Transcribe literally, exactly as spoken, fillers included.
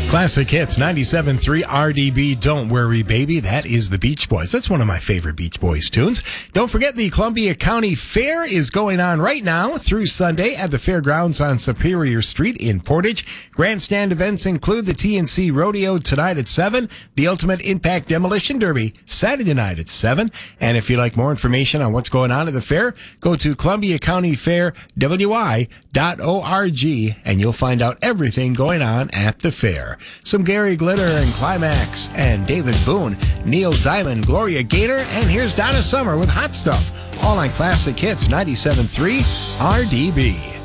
Classic Hits, ninety-seven point three R D B, Don't Worry Baby. That is the Beach Boys. That's one of my favorite Beach Boys tunes. Don't forget the Columbia County Fair is going on right now through Sunday at the fairgrounds on Superior Street in Portage. Grandstand events include the T N C Rodeo tonight at seven, the Ultimate Impact Demolition Derby Saturday night at seven. And if you'd like more information on what's going on at the fair, go to Columbia County Fair W I dot org and you'll find out everything going on at the fair. Some Gary Glitter and Climax and David Boone, Neil Diamond, Gloria Gaynor, and here's Donna Summer with Hot Stuff, all on Classic Hits ninety-seven point three R D B.